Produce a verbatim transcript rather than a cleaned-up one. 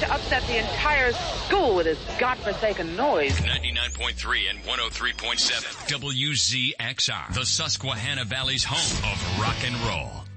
to upset the entire school with his godforsaken noise. ninety-nine point three and one oh three point seven. W Z X R, the Susquehanna Valley's home of rock and roll.